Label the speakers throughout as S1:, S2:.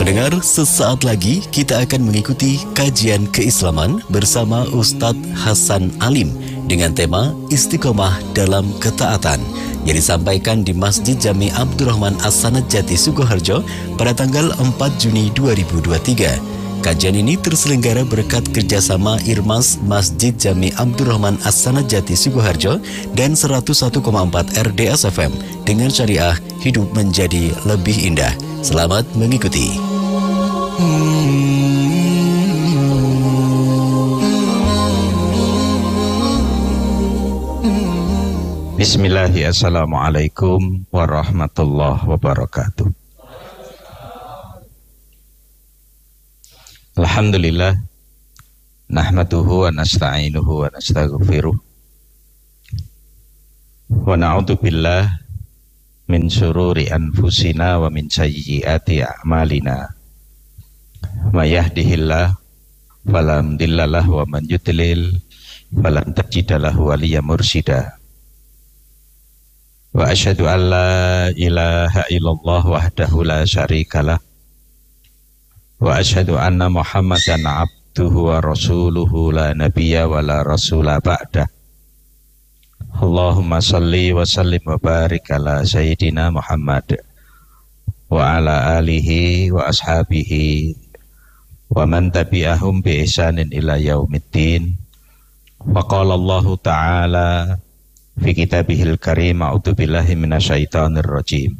S1: Pendengar, sesaat lagi kita akan mengikuti kajian keislaman bersama Ustadz Hasan Alim dengan tema Istiqomah dalam Ketaatan yang disampaikan di Masjid Jami Abdurrahman As-Sanad Jati Sukoharjo pada tanggal 4 Juni 2023. Kajian ini terselenggara berkat kerjasama Irmas Masjid Jami Abdurrahman As-Sanad Jati Sukoharjo dan 101,4 RDS FM dengan syariah hidup menjadi lebih indah. Selamat mengikuti.
S2: Bismillahirrahmanirrahim. Assalamualaikum warahmatullahi wabarakatuh. Alhamdulillah, nahmaduhu wa nasta'inuhu wa nastaghfiruh wa na'udzu billah min syururi anfusina wa min sayyiati a'malina. May yahdihillah fala mudhillalah wa man yudlil falan tajida lahu waliyyan mursyida. Wa asyhadu an la ilaha illallah wahdahu la syarikalah wa asyhadu anna Muhammadan abduhu wa rasuluhu la nabiyya wa la rasula ba'dah. Allahumma salli wa sallim wa barik ala sayyidina Muhammad wa ala alihi wa ashabihi wa man tabi'ahum bi ihsanin ila yaumiddin. Wa qala Allah ta'ala fi kitabihil karim, a'udzu billahi minasyaitonir rajim.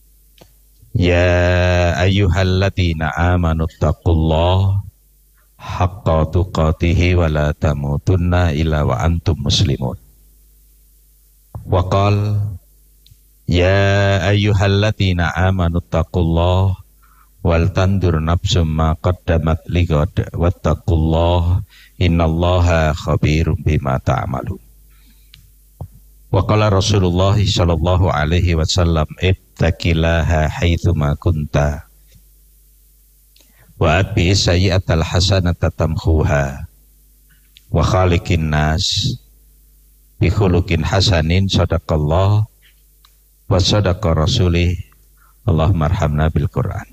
S2: Ya ayyuhalladzina amanu taqullaha haqqa tuqatih wa la tamutunna illa wa antum muslimun. Wa qala ya ayyuhalladzina amanu taqullaha wal tandur nafsum ma qaddamat lighad wattaqullaha innallaha khabirum bima ta'malun. Wa qala Rasulullah sallallahu alaihi wasallam ittaqillaha haitsuma kunta wa atbi'is sayyi'atal hasanata tamhuha wa khaliqin nas bi khuluqin hasanin. Sadaqallah wa sadaqa rasulih. Allahumma arhamna bil Qur'an.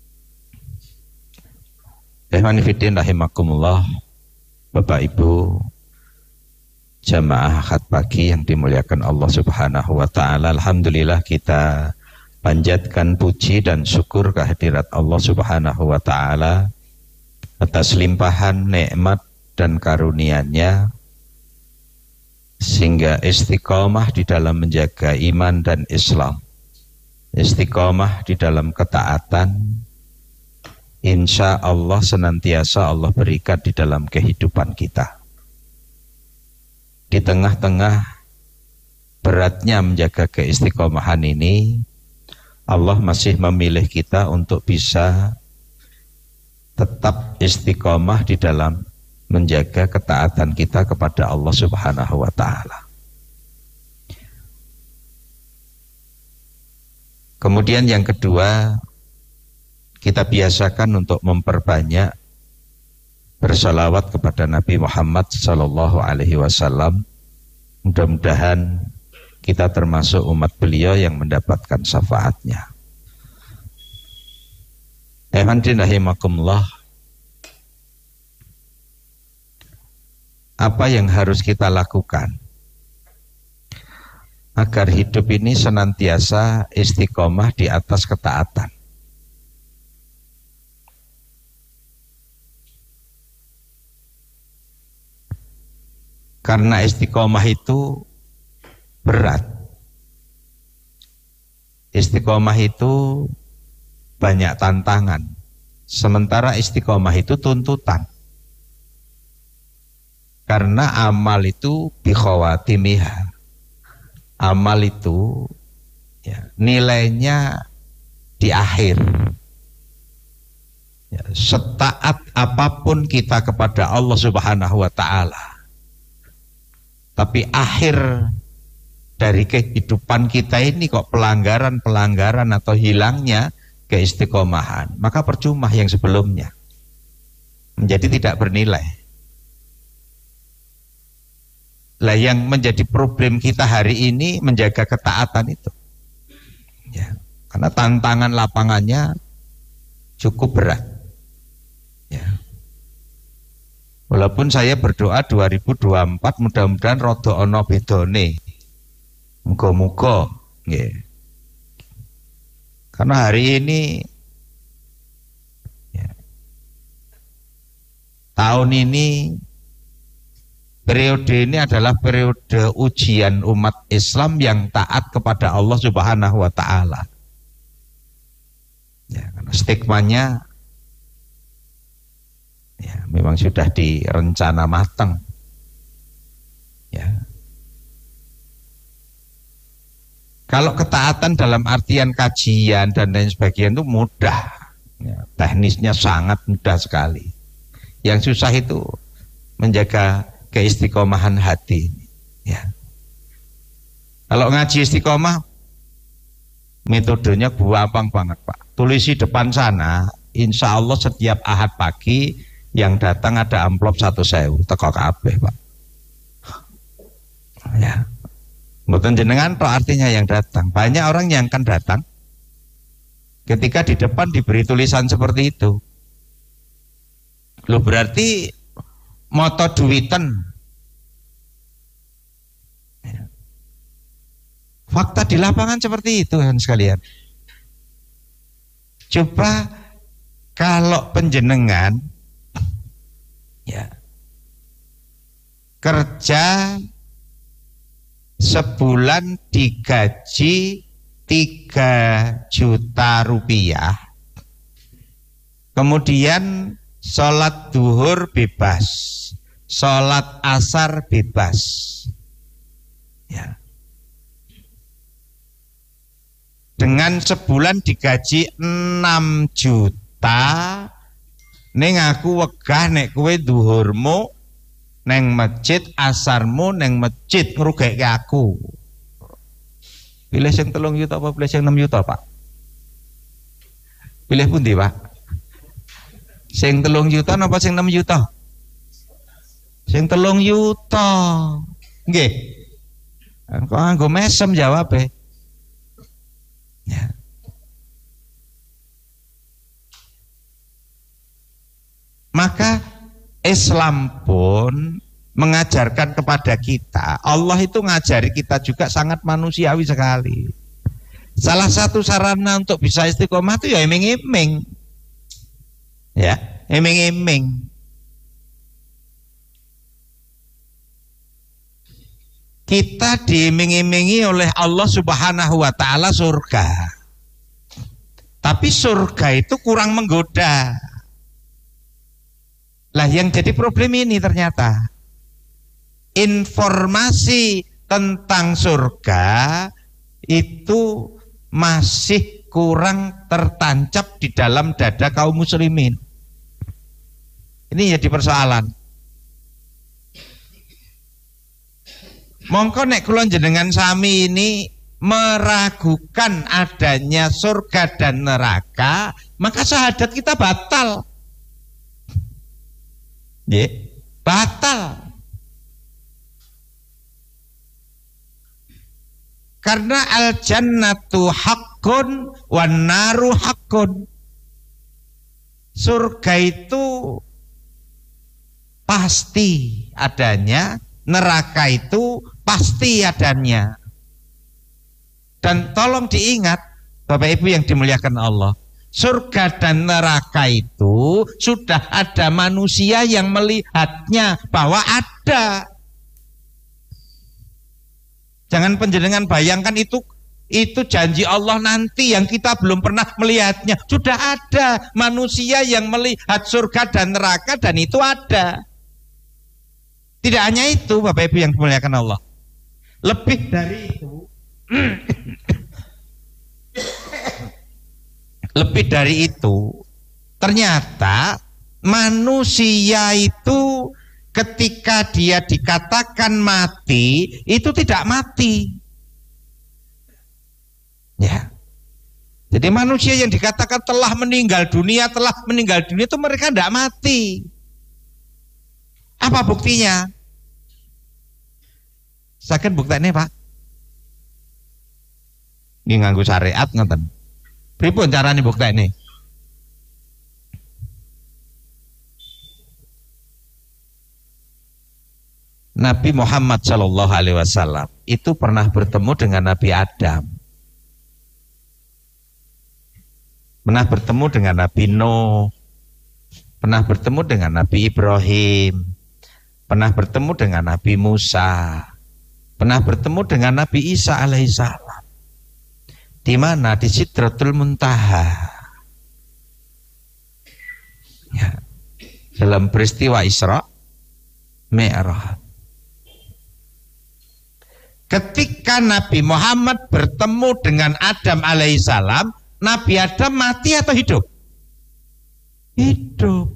S2: Ikhwani fiddin rahimakumullah, Bapak Ibu jamaah akad pagi yang dimuliakan Allah Subhanahu wa taala. Alhamdulillah, kita panjatkan puji dan syukur kehadirat Allah Subhanahu wa taala atas limpahan nikmat dan karunia-Nya sehingga istiqomah di dalam menjaga iman dan Islam, istiqomah di dalam ketaatan, insya Allah senantiasa Allah berikan di dalam kehidupan kita. Di tengah-tengah beratnya menjaga keistiqomahan ini, Allah masih memilih kita untuk bisa tetap istiqomah di dalam menjaga ketaatan kita kepada Allah Subhanahu wa taala. Kemudian yang kedua, kita biasakan untuk memperbanyak bersalawat kepada Nabi Muhammad sallallahu alaihi wasallam. Mudah-mudahan kita termasuk umat beliau yang mendapatkan syafaatnya. Rahimakumullah. Apa yang harus kita lakukan agar hidup ini senantiasa istiqomah di atas ketaatan? Karena istiqomah itu berat. Istiqomah itu banyak tantangan. Sementara istiqomah itu tuntutan. Karena amal itu bikhawatimiha. Amal itu ya, nilainya di akhir. Ya, setaat apapun kita kepada Allah Subhanahu wa taala, tapi akhir dari kehidupan kita ini kok pelanggaran-pelanggaran atau hilangnya keistiqomahan, maka percuma yang sebelumnya, menjadi tidak bernilai. Lah yang menjadi problem kita hari ini menjaga ketaatan itu. Ya, karena tantangan lapangannya cukup berat. Ya. Walaupun saya berdoa 2024 mudah-mudahan rada ana bedane. Muga-muga nggih. Karena hari ini ya, tahun ini periode ini adalah periode ujian umat Islam yang taat kepada Allah Subhanahu wa taala. Ya, karena stigmanya ya memang sudah direncana matang. Ya. Kalau ketaatan dalam artian kajian dan lain sebagainya itu mudah, ya, teknisnya sangat mudah sekali. Yang susah itu menjaga keistiqomahan hati. Ya. Kalau ngaji istiqomah, metodenya gampang banget Pak. Tulisi depan sana, insya Allah setiap Ahad pagi yang datang ada amplop 1.000 teko kabeh Pak. Ya. Mboten jenengan toh artinya yang datang. Banyak orang yang akan datang ketika di depan diberi tulisan seperti itu. Loh berarti moto duiten. Fakta di lapangan seperti itu kan sekalian. Coba kalau penjenengan ya kerja sebulan digaji 3 juta rupiah, kemudian sholat duhur bebas, sholat asar bebas, ya. Dengan sebulan digaji 6 juta, ning aku wegah nek kowe duhurmu neng masjid, asarmu neng masjid ngrugeke aku. Pilih sing 3 juta apa pilih sing 6 juta, Pak? Pilih pundi, Pak? Sing 3 juta napa sing 6 juta? Sing 3 juta. Nggih. Kok nganggo mesem jawabe. Ya. Maka Islam pun mengajarkan kepada kita, Allah itu ngajari kita juga sangat manusiawi sekali. Salah satu sarana untuk bisa istiqomah itu ya iming-iming. Ya, iming-iming. Kita diiming-imingi oleh Allah Subhanahu wa taala surga. Tapi surga itu kurang menggoda. Lah yang jadi problem ini ternyata informasi tentang surga itu masih kurang tertancap di dalam dada kaum muslimin. Ini jadi persoalan. Mongko nek kula jenengan sami ini meragukan adanya surga dan neraka, maka syahadat kita batal. Ya, batal. Karena al-jannatu haqqun wan naru haqqun. Surga itu pasti adanya, neraka itu pasti adanya. Dan tolong diingat Bapak Ibu yang dimuliakan Allah, surga dan neraka itu sudah ada manusia yang melihatnya bahwa ada. Jangan penjenengan bayangkan itu janji Allah nanti yang kita belum pernah melihatnya. Sudah ada manusia yang melihat surga dan neraka dan itu ada. Tidak hanya itu Bapak Ibu yang dimuliakan Allah. Lebih dari itu. Lebih dari itu, ternyata manusia itu ketika dia dikatakan mati, itu tidak mati. Ya. Jadi manusia yang dikatakan telah meninggal dunia itu mereka tidak mati. Apa buktinya? Sakit buktinya Pak? Ini nganggo syariat ngoten. Pripun carane buktene? Nabi Muhammad Shallallahu Alaihi Wasallam itu pernah bertemu dengan Nabi Adam, pernah bertemu dengan Nabi Nuh, pernah bertemu dengan Nabi Ibrahim, pernah bertemu dengan Nabi Musa, pernah bertemu dengan Nabi Isa alaihissalam. Di mana? Di Sidratul Muntaha. Ya. Dalam peristiwa Isra Mi'raj. Ketika Nabi Muhammad bertemu dengan Adam alaihissalam, Nabi Adam mati atau hidup? Hidup.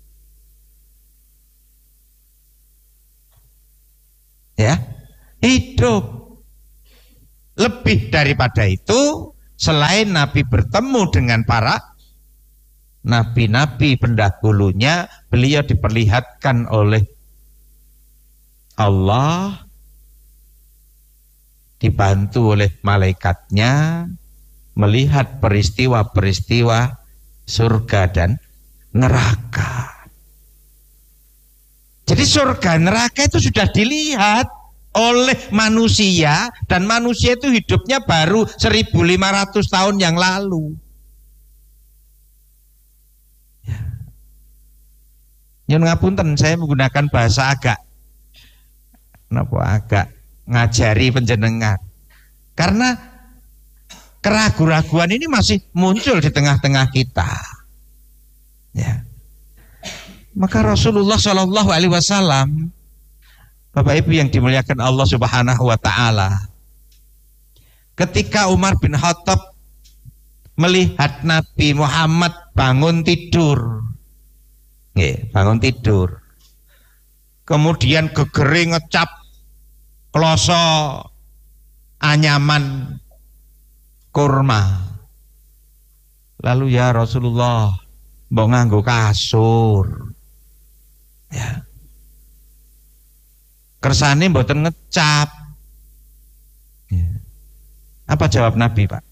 S2: Ya, hidup. Lebih daripada itu, selain Nabi bertemu dengan para nabi-nabi pendahulunya, beliau diperlihatkan oleh Allah, dibantu oleh malaikatnya, melihat peristiwa-peristiwa surga dan neraka. Jadi surga neraka itu sudah dilihat oleh manusia, dan manusia itu hidupnya baru 1500 tahun yang lalu. Nyun ngapunten, saya menggunakan bahasa agak ngajari penjenengan, karena keraguan-raguan ini masih muncul di tengah-tengah kita. Ya. Maka Rasulullah Shallallahu Alaihi Wasallam, Bapak Ibu yang dimuliakan Allah Subhanahu Wa Taala, ketika Umar bin Khattab melihat Nabi Muhammad bangun tidur, bangun tidur, kemudian gegere ngecap kloso anyaman kurma, lalu ya Rasulullah, mbok nganggo kasur, ya. Kersane mboten ngecap. Ya. Apa jawab Nabi, Pak?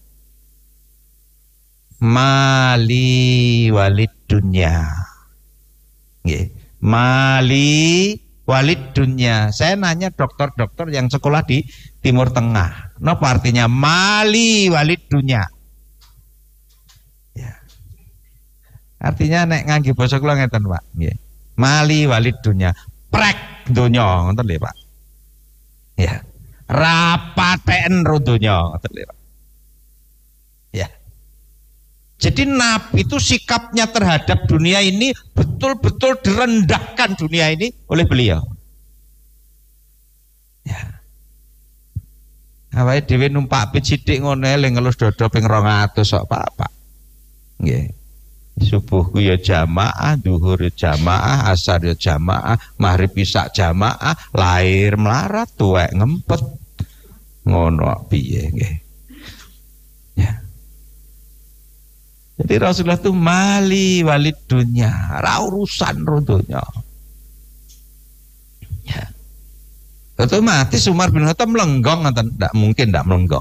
S2: Mali walid dunya. Ya. Mali walid dunya. Saya nanya dokter-dokter yang sekolah di Timur Tengah, napa artinya mali walid dunya? Ya. Artinya nek ngangge basa kula ngeten, Pak. Nggih. Mali walid dunya. Prek donya, ngoten lho, Pak. Ya. Rapaten ro donya, ngoten lho, Pak. Ya. Jadi Nabi itu sikapnya terhadap dunia ini betul-betul direndahkan dunia ini oleh beliau. Ya. Awake dhewe numpak pit sithik ngono eling ngelus dodo ping 200 kok, Pak. Nggih. Subuh ku ya jamaah, duhur ya jamaah, asar ya jamaah, maghrib isya jamaah, lahir melarat tuwek ngempet. Ngono piye nggih. Ya. Jadi Rasulullah itu mali walid dunya, ora urusan ro donya. Ya. Otomatis Umar bin Khattab melenggong, ndak mungkin ndak melenggong.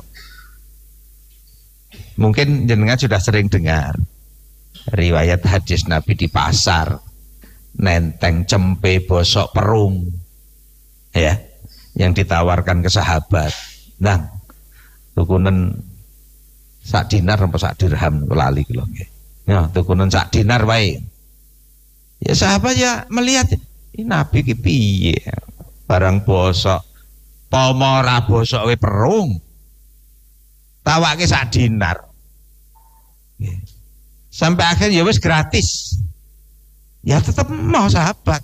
S2: Mungkin jenengan sudah sering dengar riwayat hadis Nabi di pasar nenteng cempe bosok perung, ya, yang ditawarkan ke sahabat. Nang tukunen sak dinar apa sak dirham lali kula nggih. Ya, tukunen sak dinar wae. Ya sahabat ya melihat ini Nabi ki piye? Barang bosok pomo ora bosok we perung. Tawake sak dinar. Nggih. Sampai akhirnya ya wis gratis. Ya tetap mau sahabat.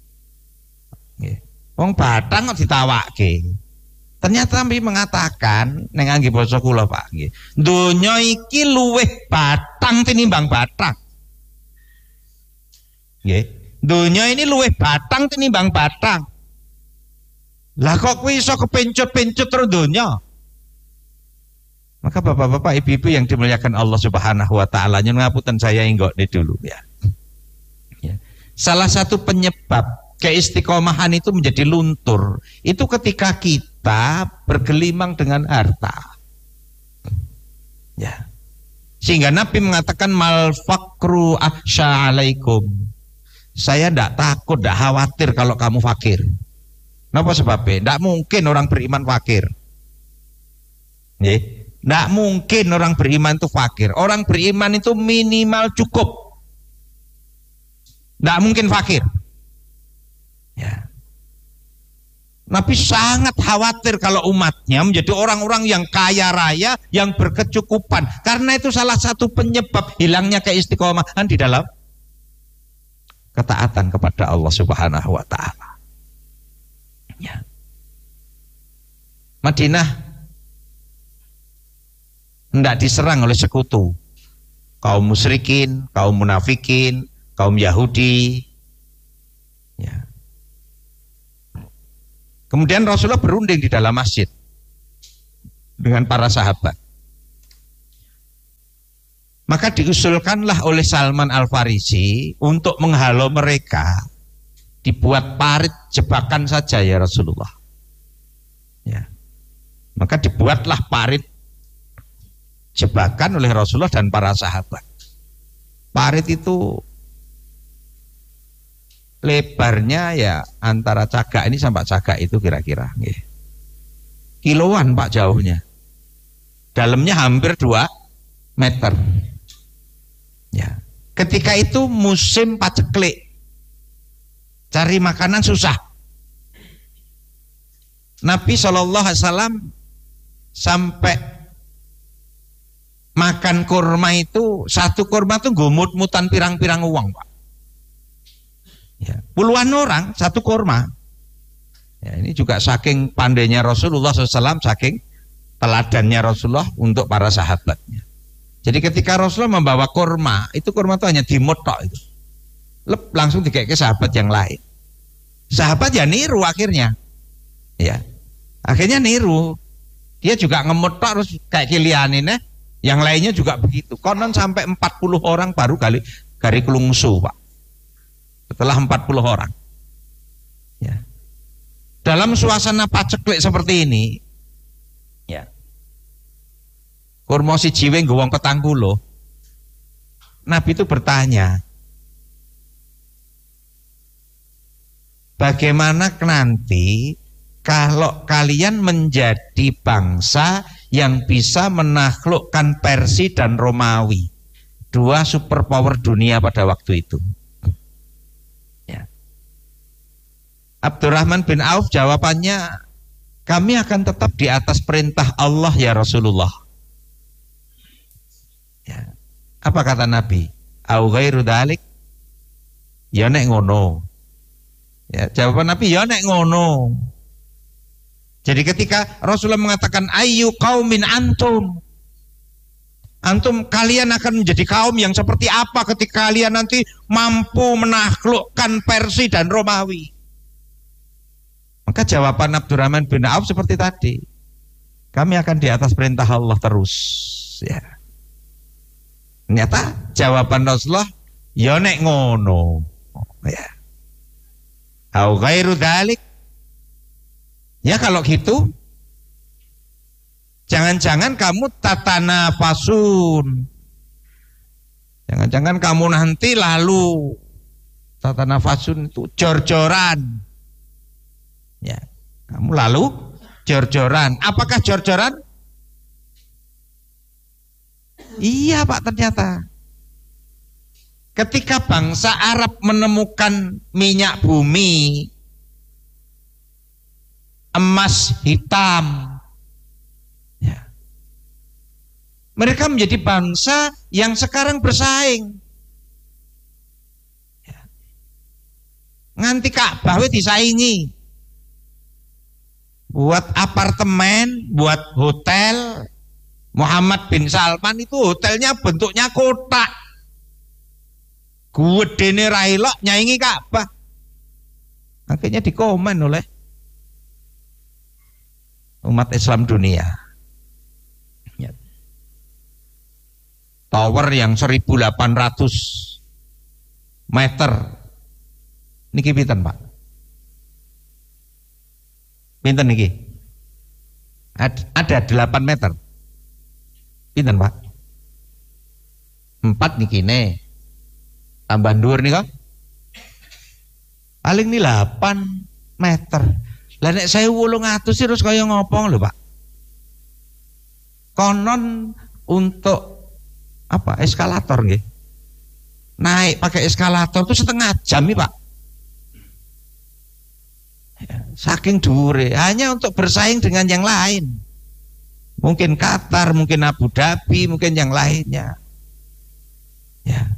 S2: Wong batang kok ditawake. Ternyata Nabi mengatakan neng anggi basa kula, Pak, nggih. Donya iki luweh batang tinimbang batang. Nggih. Donya ini luweh batang tinimbang batang. Lah kok kuwi iso kepencut-pencut terus donya? Maka bapak-bapak, ibu-ibu yang dimuliakan Allah Subhanahu Wa Taala, nyun ngapunten saya inggokne dulu ya. Salah satu penyebab keistiqomahan itu menjadi luntur itu ketika kita bergelimang dengan harta. Ya. Sehingga Nabi mengatakan mal fakru ahsya alaikum. Saya tidak takut, tidak khawatir kalau kamu fakir. Napa sebabnya? Tidak mungkin orang beriman fakir. Tidak mungkin orang beriman itu fakir. Orang beriman itu minimal cukup. Tidak mungkin fakir. Ya. Nabi sangat khawatir kalau umatnya menjadi orang-orang yang kaya raya, yang berkecukupan. Karena itu salah satu penyebab hilangnya keistiqomahan di dalam ketaatan kepada Allah Subhanahu wa Ta'ala. Ya. Madinah hendak diserang oleh sekutu, kaum musyrikin, kaum munafikin, kaum Yahudi. Ya. Kemudian Rasulullah berunding di dalam masjid dengan para sahabat. Maka diusulkanlah oleh Salman Al-Farisi untuk menghalau mereka, dibuat parit jebakan saja ya Rasulullah. Ya. Maka dibuatlah parit jebakan oleh Rasulullah dan para sahabat. Parit itu lebarnya ya antara cagak ini sampai cagak itu kira-kira kiloan Pak jauhnya. Dalamnya hampir 2 meter. Ya. Ketika itu musim paceklik. Cari makanan susah. Nabi SAW sampai makan kurma itu, satu kurma itu gumut-mutan pirang-pirang uang Pak. Ya, puluhan orang satu kurma. Ya, ini juga saking pandainya Rasulullah SAW, saking teladannya Rasulullah untuk para sahabatnya. Jadi ketika Rasulullah membawa kurma, itu kurma itu hanya dimotok itu, langsung dikasih ke sahabat yang lain. Sahabat ya niru akhirnya. Ya, akhirnya niru. Dia juga ngemotok terus kayak kilianin yang lainnya juga begitu. Konon sampai 40 orang baru kali kelungsu Pak. Setelah 40 orang. Ya. Dalam suasana paceklik seperti ini, ya. Kurma siji we nggo wong 40. Nabi itu bertanya, bagaimana nanti kalau kalian menjadi bangsa yang bisa menaklukkan Persia dan Romawi, 2 superpower dunia pada waktu itu. Abdurrahman bin Auf jawabannya, kami akan tetap di atas perintah Allah ya Rasulullah. Ya. Apa kata Nabi? Au ghairu dzalik? Ya nek ngono. Ya, jawaban Nabi ya nek ngono. Jadi ketika Rasulullah mengatakan ayyu qaumin antum, antum kalian akan menjadi kaum yang seperti apa ketika kalian nanti mampu menaklukkan Persia dan Romawi? Maka jawaban Abdurrahman bin Auf seperti tadi, kami akan di atas perintah Allah terus. Ya. Ternyata jawaban Rasulullah, ya nek ngono. Ya. Au ghairu dzalik? Ya kalau gitu, jangan-jangan kamu tatanafasun. Jangan-jangan kamu nanti lalu tatanafasun itu jor-joran. Ya, kamu lalu jor-joran. Apakah jor-joran? Iya Pak, ternyata ketika bangsa Arab menemukan minyak bumi, emas hitam, ya, mereka menjadi bangsa yang sekarang bersaing. Ya. Nganti Ka'bah disaingi. Buat apartemen, buat hotel. Muhammad bin Salman itu hotelnya bentuknya kotak. Gedene railok nyaingi Ka'bah. Akhirnya dikomen oleh umat Islam dunia. Ya. Tower yang 1.800 meter. Niki pinten Pak? Pinten niki? Ada 8 meter. Pinten Pak? 4 niki ne. Tambah dhuwur nih kok. Paling nih 8 meter. Lah nek 1800 terus kaya ngopo lho, Pak? Konon untuk apa? Eskalator nggih. Naik pakai eskalator itu setengah jam nih, Pak. Ya, saking dhuwure, hanya untuk bersaing dengan yang lain. Mungkin Qatar, mungkin Abu Dhabi, mungkin yang lainnya. Ya.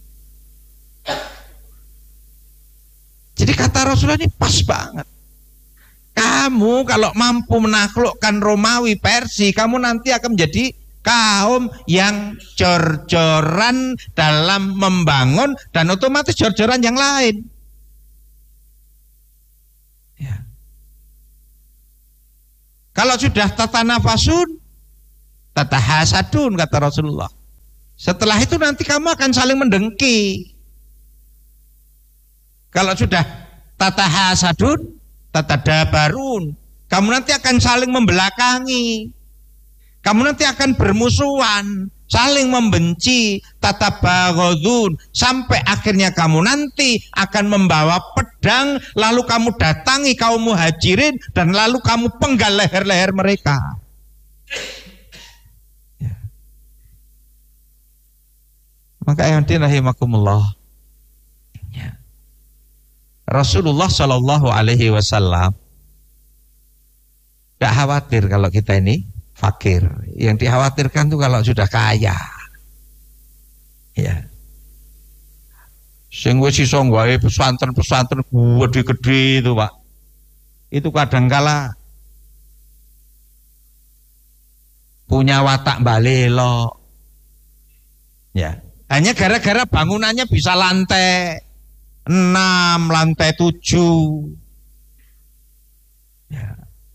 S2: Jadi kata Rasulullah ini pas banget. Kamu kalau mampu menaklukkan Romawi, Persia, kamu nanti akan menjadi kaum yang jor-joran dalam membangun dan otomatis jor-joran yang lain. Ya. Kalau sudah tatanafasun, tatahasadun kata Rasulullah. Setelah itu nanti kamu akan saling mendengki. Kalau sudah tatahasadun, tatadabarun, kamu nanti akan saling membelakangi. Kamu nanti akan bermusuhan, saling membenci, tatabaghadun, sampai akhirnya kamu nanti akan membawa pedang, lalu kamu datangi kaum muhajirin dan lalu kamu penggal leher-leher mereka. Ya. Maka yang rahimakumullah, ya. Rasulullah Shallallahu Alaihi Wasallam gak khawatir kalau kita ini fakir. Yang dikhawatirkan tuh kalau sudah kaya. Ya. Sing wis iso gawe pesantren-pesantren gede-gede itu, Pak. Itu kadangkala punya watak balelo. Ya. Hanya gara-gara bangunannya bisa lantai 6, lantai 7. Ya.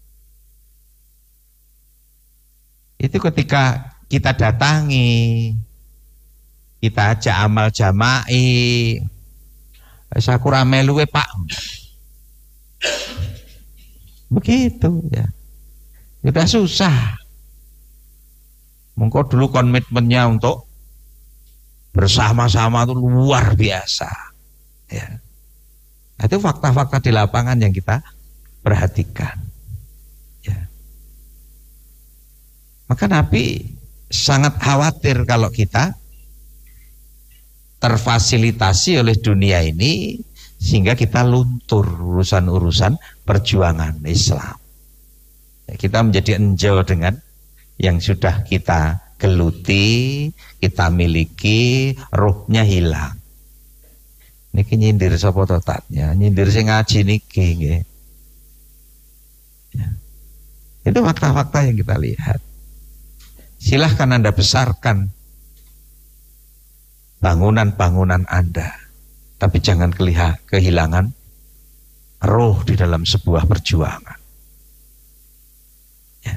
S2: Itu ketika kita datangi, kita ajak amal jama'i, sakura melu Pak. Begitu ya. Sudah susah. Mengko dulu komitmennya untuk bersama-sama itu luar biasa. Ya. Itu fakta-fakta di lapangan yang kita perhatikan. Ya. Maka Nabi sangat khawatir kalau kita terfasilitasi oleh dunia ini sehingga kita luntur urusan-urusan perjuangan Islam. Ya, kita menjadi enjau dengan yang sudah kita geluti, kita miliki, ruhnya hilang. Niki nyindir sapa totatnya, nyindir sing ngaji niki nggih. Ya. Itu fakta-fakta yang kita lihat. Silahkan Anda besarkan bangunan-bangunan Anda, tapi jangan kehilangan roh di dalam sebuah perjuangan. Ya.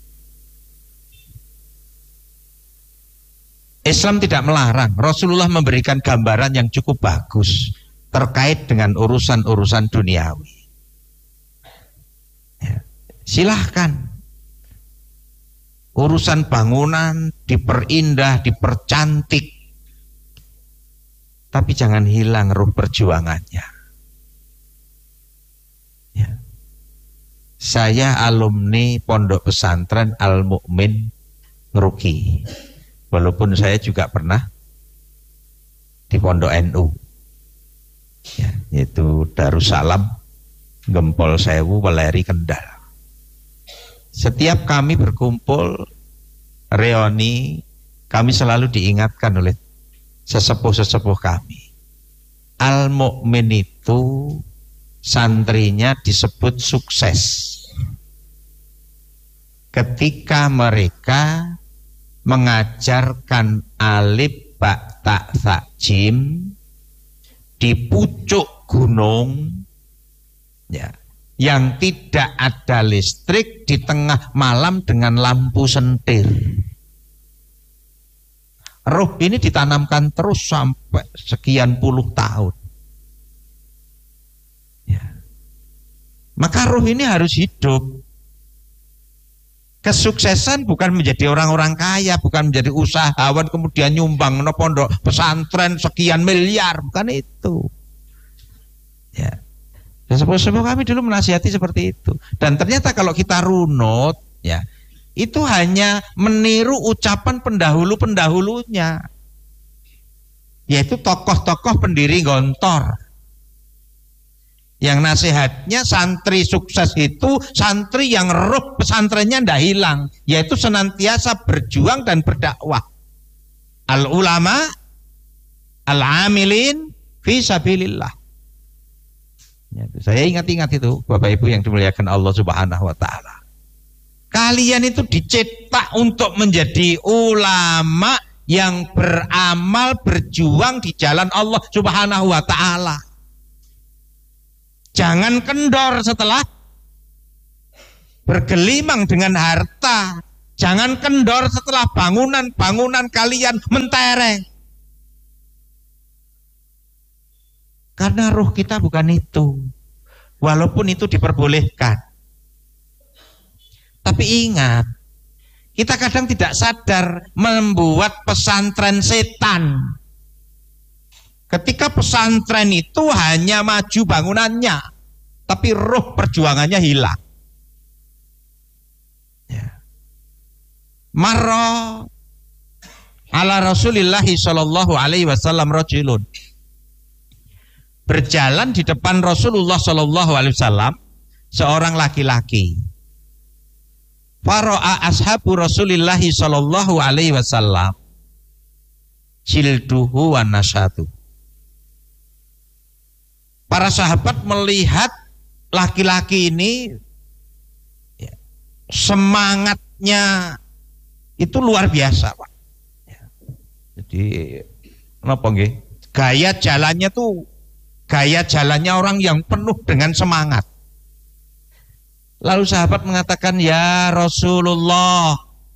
S2: Islam tidak melarang. Rasulullah memberikan gambaran yang cukup bagus terkait dengan urusan-urusan duniawi. Ya. Silahkan urusan bangunan diperindah, dipercantik, tapi jangan hilang ruh perjuangannya. Ya. Saya alumni Pondok Pesantren Al-Mu'min Ngeruki. Walaupun saya juga pernah di Pondok NU. Ya, yaitu Darussalam, Gempol Sewu, Weleri, Kendal. Setiap kami berkumpul reuni, kami selalu diingatkan oleh sesepuh-sesepuh kami. Al-Mu'min itu santrinya disebut sukses ketika mereka mengajarkan alif ba ta tha jim di pucuk gunung, ya, yang tidak ada listrik di tengah malam dengan lampu sentir. Roh ini ditanamkan terus sampai sekian puluh tahun. Ya. Maka roh ini harus hidup. Kesuksesan bukan menjadi orang-orang kaya, bukan menjadi usahawan kemudian nyumbang no pondok pesantren sekian miliar, bukan itu. Ya. Dan sepuh-sepuh kami dulu menasihati seperti itu. Dan ternyata kalau kita runut, ya, itu hanya meniru ucapan pendahulu-pendahulunya, yaitu tokoh-tokoh pendiri Gontor. Yang nasihatnya santri sukses itu santri yang roh pesantrennya tidak hilang, yaitu senantiasa berjuang dan berdakwah. Al-ulama al-amilin fi sabilillah. Ya, saya ingat-ingat itu Bapak Ibu yang dimuliakan Allah Subhanahu wa taala. Kalian itu dicetak untuk menjadi ulama yang beramal, berjuang di jalan Allah Subhanahu wa taala. Jangan kendor setelah bergelimang dengan harta. Jangan kendor setelah bangunan-bangunan kalian mentereng. Karena ruh kita bukan itu. Walaupun itu diperbolehkan. Tapi ingat, kita kadang tidak sadar membuat pesantren setan. Ketika pesantren itu hanya maju bangunannya, tapi ruh perjuangannya hilang. Ya. Marra ala Rasulillahi sallallahu alaihi wasallam rajulun. Berjalan di depan Rasulullah sallallahu alaihi wasallam seorang laki-laki. Fara'a ashabu Rasulillahi sallallahu alaihi wasallam jilduhu wa nasyatu. Para sahabat melihat laki-laki ini, ya, semangatnya itu luar biasa, Pak. Ya. Jadi apa nggih? Gaya jalannya orang yang penuh dengan semangat. Lalu sahabat mengatakan, ya Rasulullah,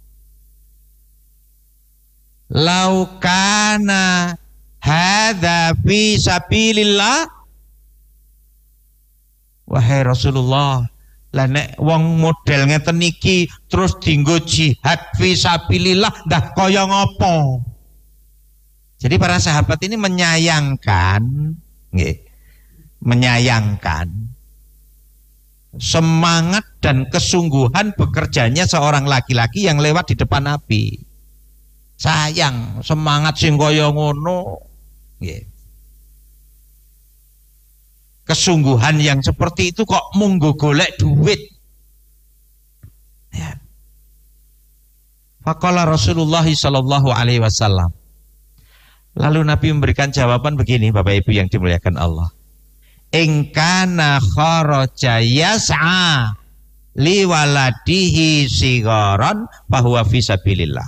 S2: lau kana hadza fi sabilillah. Wahai Rasulullah, lah nek wong model ngeten iki terus dienggo jihad fi sabilillah, dah kaya ngopo? Jadi para sahabat ini menyayangkan, nggih, menyayangkan semangat dan kesungguhan bekerjanya seorang laki-laki yang lewat di depan Nabi. Sayang, semangat sing kaya ngono, nggih. Kesungguhan yang seperti itu kok munggo golek duit. Ya. Faqala Rasulullah sallallahu alaihi wasallam. Lalu Nabi memberikan jawaban begini, Bapak Ibu yang dimuliakan Allah. In kana kharaja yas'a li waladihi sigaran fahuwa fi sabilillah.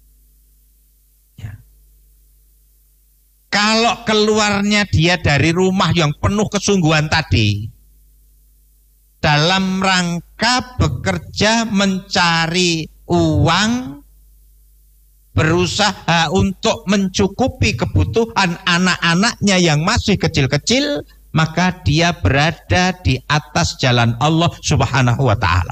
S2: Kalau keluarnya dia dari rumah yang penuh kesungguhan tadi, dalam rangka bekerja mencari uang, berusaha untuk mencukupi kebutuhan anak-anaknya yang masih kecil-kecil, maka dia berada di atas jalan Allah Subhanahu wa ta'ala.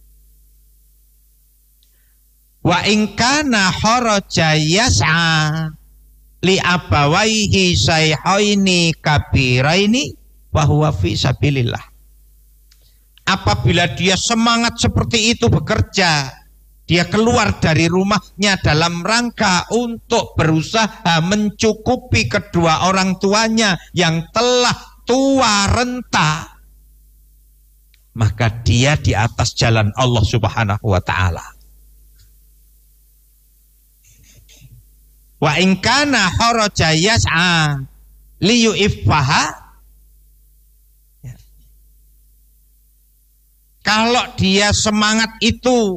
S2: Wa in kana kharaja yas'a li abawaihi sayhaini kabiraini wa huwa fi sabilillah. Apabila dia semangat seperti itu bekerja, dia keluar dari rumahnya dalam rangka untuk berusaha mencukupi kedua orang tuanya yang telah tua renta, maka dia di atas jalan Allah Subhanahu wa ta'ala. Wa in kana kharaja yas'a li yu'iffaha. Kalau dia semangat itu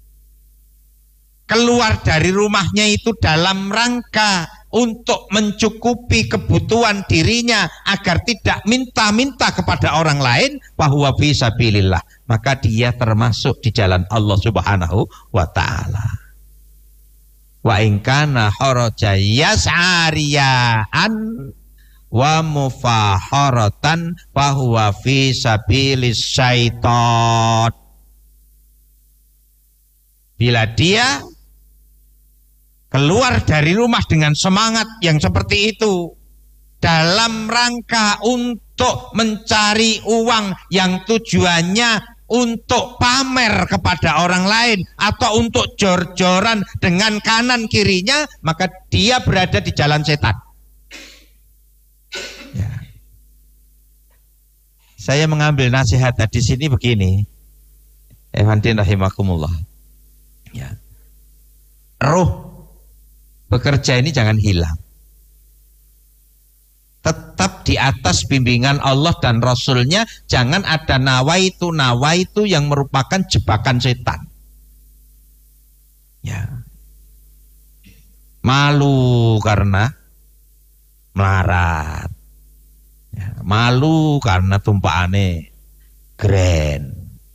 S2: keluar dari rumahnya itu dalam rangka untuk mencukupi kebutuhan dirinya agar tidak minta-minta kepada orang lain, bahwa fi sabilillah, maka dia termasuk di jalan Allah Subhanahu wa ta'ala. Wa in kana kharaja yas'ariyaan wa mufaharatan fahuwa fi sabilis syaitan. Bila dia keluar dari rumah dengan semangat yang seperti itu dalam rangka untuk untuk mencari uang yang tujuannya untuk pamer kepada orang lain atau untuk jor-joran dengan kanan kirinya, maka dia berada di jalan setan. Ya. Saya mengambil nasihat di sini begini, Evantin rahimakumullah. Ya. Roh bekerja ini jangan hilang. Tetap di atas bimbingan Allah dan Rasulnya. Jangan ada nawaitu yang merupakan jebakan setan. Ya. Malu karena melarat. Ya. Malu karena tumpaane grand.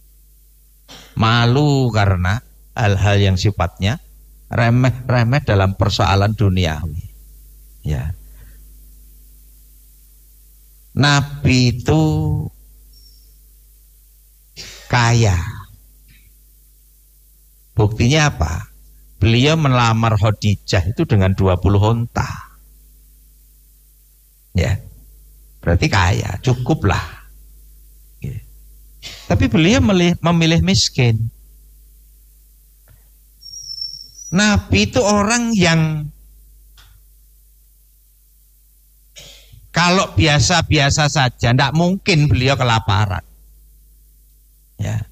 S2: Malu karena hal-hal yang sifatnya remeh-remeh dalam persoalan duniawi. Ya. Nabi itu kaya. Buktinya apa? Beliau melamar Khadijah itu dengan 20 onta. Ya. Berarti kaya, cukuplah. Ya. Tapi beliau memilih miskin. Nabi itu orang yang kalau biasa-biasa saja, tidak mungkin beliau kelaparan. Ya.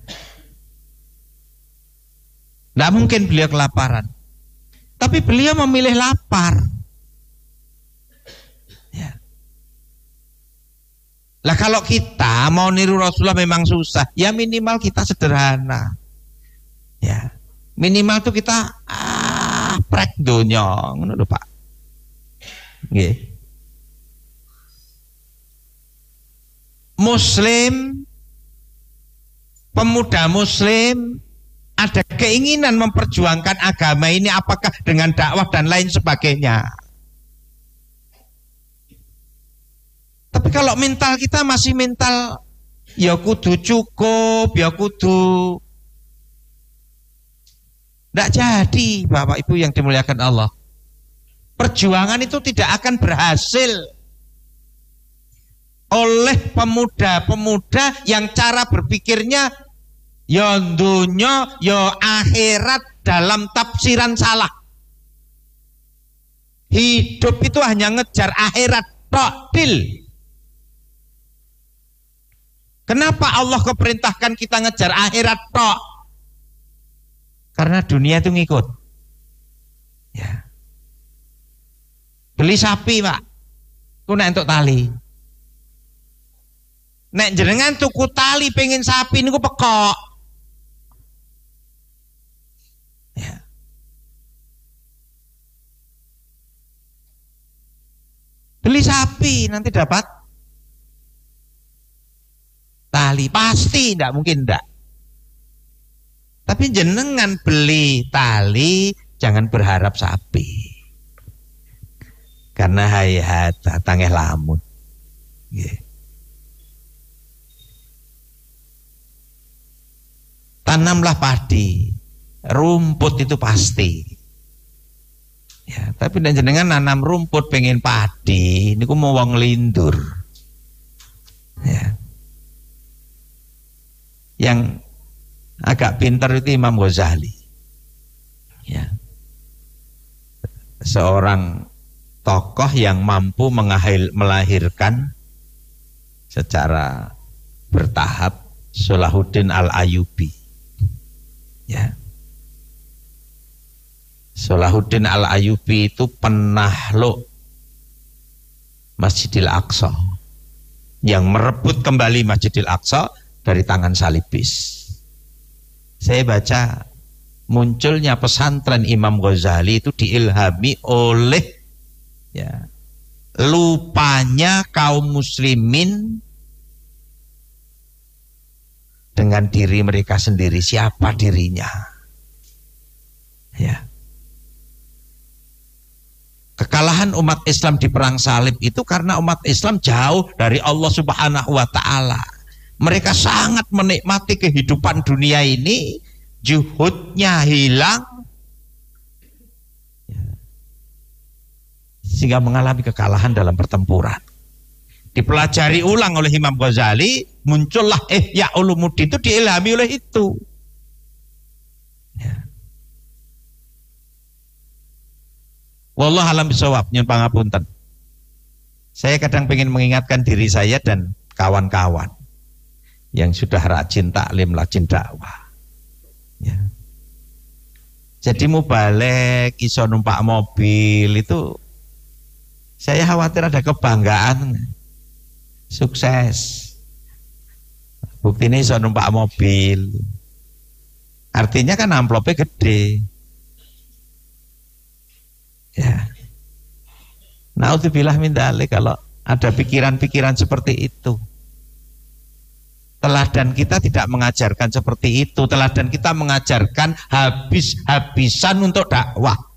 S2: Tidak mungkin beliau kelaparan. Tapi beliau memilih lapar. Ya. Lah kalau kita mau niru Rasulullah memang susah. Ya minimal kita sederhana. Ya. Minimal tuh kita prek donya, ngono lho Pak. Nggih. Muslim, pemuda Muslim ada keinginan memperjuangkan agama ini, apakah dengan dakwah dan lain sebagainya. Tapi kalau mental kita masih mental ya kudu cukup, ya kudu, tidak jadi Bapak Ibu yang dimuliakan Allah. Perjuangan itu tidak akan berhasil oleh pemuda-pemuda yang cara berpikirnya ya dunya ya akhirat dalam tafsiran salah. Hidup itu hanya ngejar akhirat tok, deal. Kenapa Allah keperintahkan kita ngejar akhirat tok? Karena dunia itu ngikut. Ya. Beli sapi Pak, ku nek entuk tali. Nek jenengan tuku tali pengen sapi niku pekok. Ya. Beli sapi nanti dapat tali, pasti tidak mungkin tidak. Tapi jenengan beli tali jangan berharap sapi. Karena hayat datangnya lamun. Yeah. Tanamlah padi, rumput itu pasti. Ya, tapi jenengan nanam rumput pengen padi, niku mau wong lindur. Ya. Yang agak pintar itu Imam Ghazali. Ya. Seorang tokoh yang mampu melahirkan secara bertahap Salahuddin Al-Ayyubi. Ya. Salahuddin Al-Ayyubi itu penakluk Masjidil Aqsa yang merebut kembali Masjidil Aqsa dari tangan salibis. Saya baca munculnya pesantren Imam Ghazali itu diilhami oleh ya, lupanya kaum muslimin dengan diri mereka sendiri, siapa dirinya. Ya. Kekalahan umat Islam di perang salib itu karena umat Islam jauh dari Allah Subhanahu wa taala. Mereka sangat menikmati kehidupan dunia ini, juhudnya hilang, sehingga mengalami kekalahan dalam pertempuran. dipelajari ulang oleh Imam Ghazali, muncullah Ihya Ulumuddin, itu diilhami oleh itu. Ya. Wallah alam bisawab, nyun pangapunten. Saya kadang pengen mengingatkan diri saya dan kawan-kawan yang sudah rajin taklim, rajin dakwah. Ya. Jadi mubalek, iso numpak mobil itu, saya khawatir ada kebanggaan. Sukses. Buktinya iso numpak mobil. Artinya kan amplopnya gede. Ya. Naudzubillah min dzalik, kalau ada pikiran-pikiran seperti itu. Teladan kita tidak mengajarkan seperti itu. Teladan kita mengajarkan habis-habisan untuk dakwah.